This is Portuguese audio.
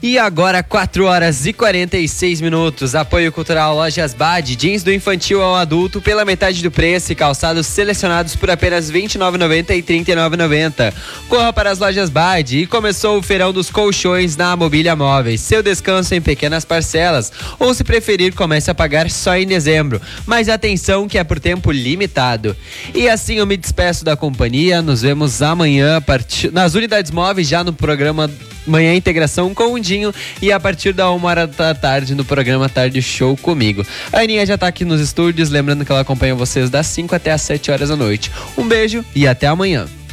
E agora 4h46. Apoio Cultural Lojas Bad, jeans do infantil ao adulto pela metade do preço e calçados selecionados por apenas R$ 29,90 e R$ 39,90. Corra para as Lojas Bad e começou o feirão dos colchões na Mobília Móveis. Seu descanso em pequenas parcelas, ou se preferir, comece a pagar só em dezembro. Mas atenção que é por tempo limitado. E assim eu me despeço da companhia. Nos vemos amanhã nas unidades móveis, já no programa Manhã Integração com o Dinho, e a partir da 1h da tarde no programa Tarde Show comigo. A Aninha já tá aqui nos estúdios, lembrando que ela acompanha vocês das 5 até as 7 horas da noite. Um beijo e até amanhã.